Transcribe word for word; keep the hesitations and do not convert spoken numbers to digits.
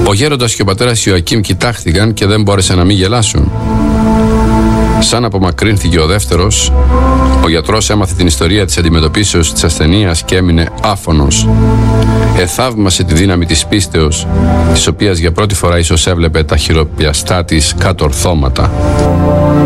Ο γέροντας και ο πατέρας Ιωακήμ κοιτάχτηκαν και δεν μπόρεσαν να μην γελάσουν. Σαν απομακρύνθηκε ο δεύτερος, ο γιατρός έμαθε την ιστορία της αντιμετωπίσεως της ασθενείας και έμεινε άφωνος. Εθαύμασε τη δύναμη της πίστεως, της οποίας για πρώτη φορά ίσως έβλεπε τα χειροπιαστά της κατορθώματα.